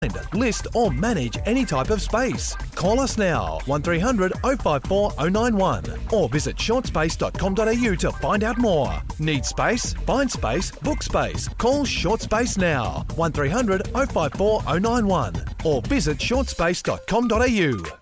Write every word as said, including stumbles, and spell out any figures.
list or manage any type of space. Call us now, one three hundred oh five four oh nine one, or visit short space dot com dot a u to find out more. Need space? Find space, book space. Call Short Space now, one three hundred oh five four oh nine one, or visit short space dot com dot a u.